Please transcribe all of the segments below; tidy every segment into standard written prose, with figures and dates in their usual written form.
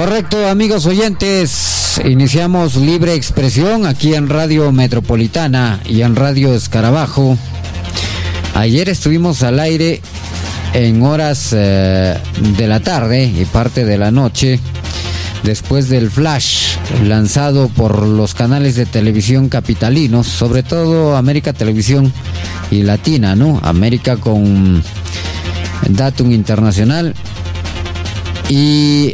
Correcto, amigos oyentes, iniciamos Libre Expresión aquí en Radio Metropolitana y en Radio Escarabajo. Ayer estuvimos al aire en horas de la tarde y parte de la noche, después del flash lanzado por los canales de televisión capitalinos, sobre todo América Televisión y Latina, ¿no? América con Datum Internacional y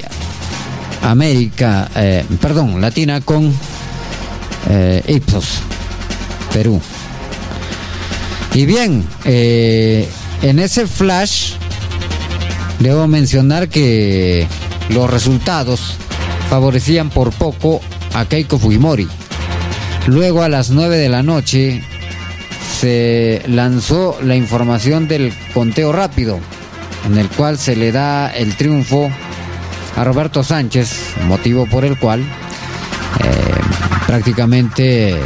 Latina con Ipsos, Perú. Y bien, en ese flash debo mencionar que los resultados favorecían por poco a Keiko Fujimori. Luego, a las 9 de la noche se lanzó la información del conteo rápido, en el cual se le da el triunfo a Roberto Sánchez, motivo por el cual prácticamente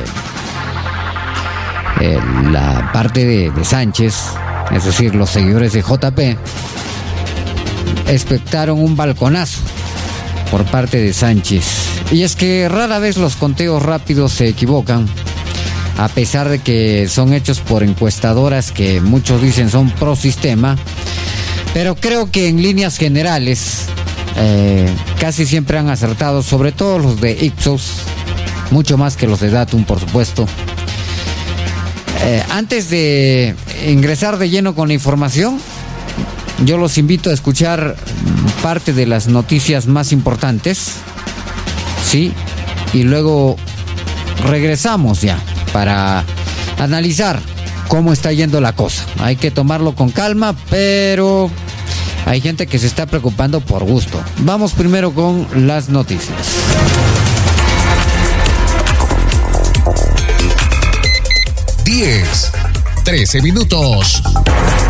la parte de Sánchez, es decir, los seguidores de JP, expectaron un balconazo por parte de Sánchez. Y es que rara vez los conteos rápidos se equivocan, a pesar de que son hechos por encuestadoras que muchos dicen son pro sistema, pero creo que en líneas generales casi siempre han acertado, sobre todo los de Ipsos, mucho más que los de Datum, por supuesto. Antes de ingresar de lleno con la información, yo los invito a escuchar parte de las noticias más importantes, ¿sí? Y luego regresamos ya para analizar cómo está yendo la cosa. Hay que tomarlo con calma, pero hay gente que se está preocupando por gusto. Vamos primero con las noticias. 13 minutos.